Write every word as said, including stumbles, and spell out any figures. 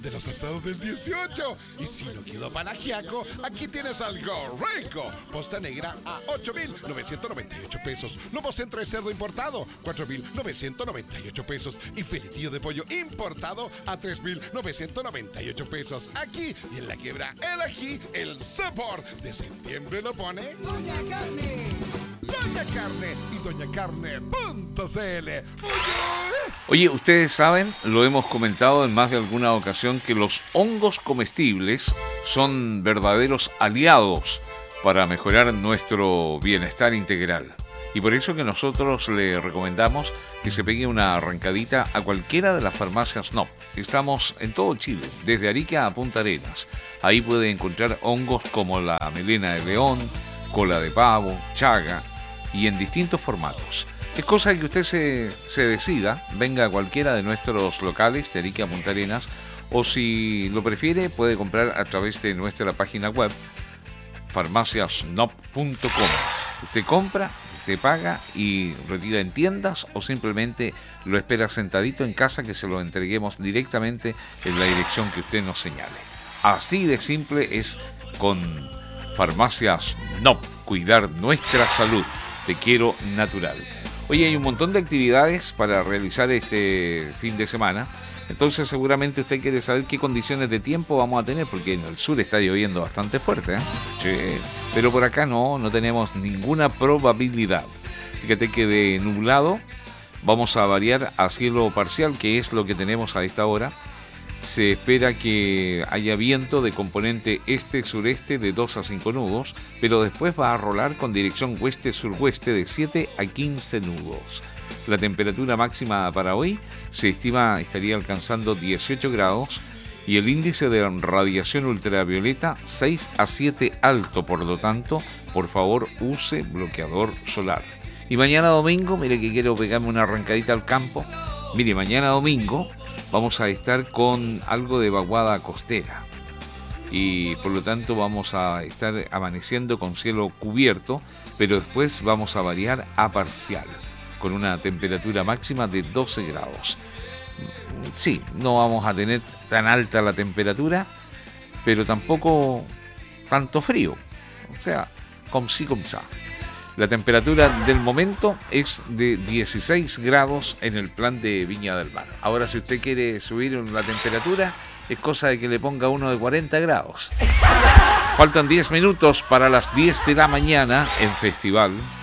de los asados del dieciocho. Y si no quedó para ajiaco, aquí tienes algo rico. Posta negra a ocho mil novecientos noventa y ocho pesos. Lomo centro de cerdo importado, cuatro mil novecientos noventa y ocho pesos. Y filetillo de pollo importado a tres mil novecientos noventa y ocho pesos. Aquí y en la quiebra el ají, el sabor de septiembre lo pone Doña Carne. Doña Carne y doña carne punto c l. Oye, ustedes saben, lo hemos comentado en más de alguna ocasión, que los hongos comestibles son verdaderos aliados para mejorar nuestro bienestar integral. Y por eso que nosotros le recomendamos que se pegue una arrancadita a cualquiera de las farmacias S N O P. Estamos en todo Chile, desde Arica a Punta Arenas. Ahí puede encontrar hongos como la melena de león, cola de pavo, chaga y en distintos formatos. Es cosa que usted se, se decida, venga a cualquiera de nuestros locales de Arica a Punta Arenas, o si lo prefiere puede comprar a través de nuestra página web farmacias n o p punto com. Usted compra, usted paga y retira en tiendas, o simplemente lo espera sentadito en casa que se lo entreguemos directamente en la dirección que usted nos señale. Así de simple es con Farmacias N O P, cuidar nuestra salud. Te quiero natural. Oye, hay un montón de actividades para realizar este fin de semana. Entonces seguramente usted quiere saber qué condiciones de tiempo vamos a tener, porque en el sur está lloviendo bastante fuerte, ¿eh? Sí. Pero por acá no, no tenemos ninguna probabilidad. Fíjate que de nublado vamos a variar a cielo parcial, que es lo que tenemos a esta hora. Se espera que haya viento de componente este-sureste de dos a cinco nudos, pero después va a rolar con dirección oeste-sureste de siete a quince nudos. La temperatura máxima para hoy se estima estaría alcanzando dieciocho grados y el índice de radiación ultravioleta seis a siete alto. Por lo tanto, por favor, use bloqueador solar. Y mañana domingo, mire que quiero pegarme una arrancadita al campo. Mire, mañana domingo vamos a estar con algo de vaguada costera y por lo tanto vamos a estar amaneciendo con cielo cubierto, pero después vamos a variar a parcial con una temperatura máxima de doce grados. Sí, no vamos a tener tan alta la temperatura, pero tampoco tanto frío. O sea, como sí, como ça. La temperatura del momento es de dieciséis grados en el plan de Viña del Mar. Ahora, si usted quiere subir la temperatura, es cosa de que le ponga uno de cuarenta grados. Faltan diez minutos para las diez de la mañana en Festival